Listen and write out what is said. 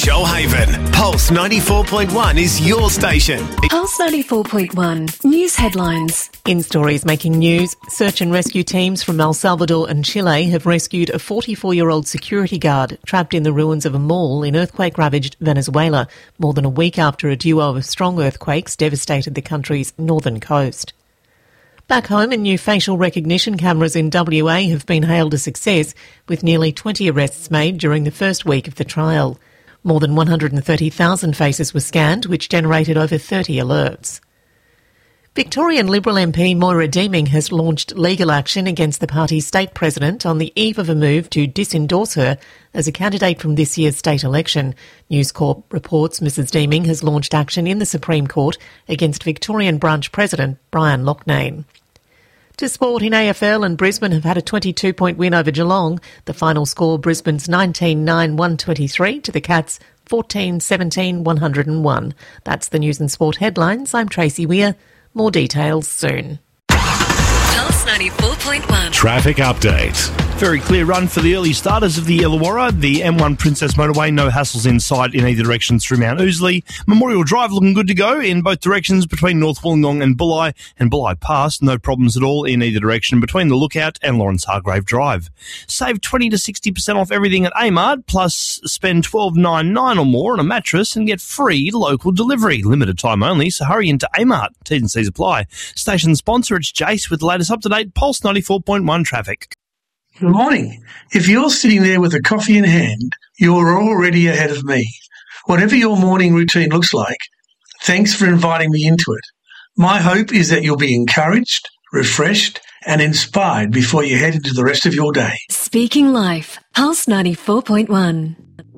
Shoalhaven. Pulse 94.1 is your station. Pulse 94.1 News headlines. In stories making news, search and rescue teams from El Salvador and Chile have rescued a 44-year-old security guard trapped in the ruins of a mall in earthquake-ravaged Venezuela, more than a week after a duo of strong earthquakes devastated the country's northern coast. Back home, new facial recognition cameras in WA have been hailed a success, with nearly 20 arrests made during the first week of the trial. More than 130,000 faces were scanned, which generated over 30 alerts. Victorian Liberal MP Moira Deeming has launched legal action against the party's state president on the eve of a move to disendorse her as a candidate from this year's state election. News Corp reports Mrs Deeming has launched action in the Supreme Court against Victorian branch president Brian Loughnane. To sport, in AFL, and Brisbane have had a 22-point win over Geelong. The final score, Brisbane's 19-9-123 to the Cats 14-17-101. That's the news and sport headlines. I'm Tracy Weir. More details soon. Pulse 94.1. Traffic update. Very clear run for the early starters of the Illawarra. The M1 Princess Motorway, no hassles in sight in either direction through Mount Ousley. Memorial Drive looking good to go in both directions between North Wollongong and Bulli Pass. No problems at all in either direction between the Lookout and Lawrence Hargrave Drive. Save 20 to 60% off everything at Amart, plus spend $12.99 or more on a mattress and get free local delivery. Limited time only, so hurry into Amart. T's and C's apply. Station sponsor, it's Jace with the latest up-to-date Pulse 94.1 traffic. Good morning. If you're sitting there with a coffee in hand, you're already ahead of me. Whatever your morning routine looks like, thanks for inviting me into it. My hope is that you'll be encouraged, refreshed, and inspired before you head into the rest of your day. Speaking Life. Pulse 94.1.